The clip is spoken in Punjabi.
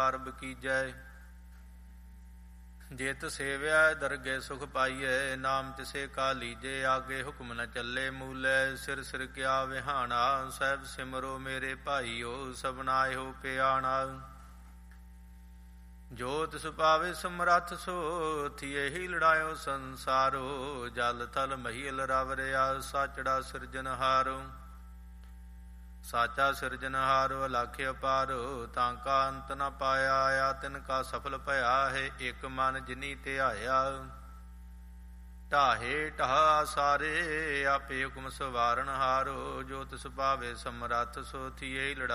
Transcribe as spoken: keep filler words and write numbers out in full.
ਕਾਰ ਬਕੀਜੈ। ਜਿਤ ਸੇਵਿਆ ਦਰਗੇ ਸੁਖ ਪਾਈਐ, ਨਾਮ ਤਿਸੇ ਕਾ ਲੀਜੇ। ਆਗੇ ਹੁਕਮ ਨ ਚੱਲੇ ਮੂਲੇ, ਸਿਰ ਸਿਰ ਕਿਆ ਵਿਹਾਣਾ। ਸਹਿਬ ਸਿਮਰੋ ਮੇਰੇ ਭਾਈਓ, ਸਭਨਾ ਇਹੋ ਪਿਆਣਾ। ਜੋ ਤਿਸ ਪਾਵੇ ਸਮਰੱਥ ਸੋ, ਥੀਏ ਹੀ ਲੜਾਇਓ ਸੰਸਾਰੋ। ਜਲ ਥਲ ਮਹੀਲ ਰਵ ਰਿਆ, ਸਾਚੜਾ ਸਿਰਜਨਹਾਰੋ। ਸਾਚਾ ਸਿਰਜਨਹਾਰੋ ਅਲਖ ਅਪਾਰੋ, ਤਾਂ ਕਾ ਅੰਤ ਨ ਪਾਇਆ। ਆਇਆ ਤਿਨ ਕਾ ਸਫਲ ਭਇਆ ਹੈ, ਇਕ ਮਨ ਜਿਨੀ ਧਿਆਇਆ। ਢਾਹੇ ਢਾਹ ਸਾਰੇ, ਆਪੇ ਹੁਕਮ ਸਵਾਰਨ ਹਾਰੋ। ਜੋ ਤਿਸ ਪਾਵੇ ਸਮਰੱਥ ਸੋ, ਥੀਏ ਹੀ ਲੜਾਇਓ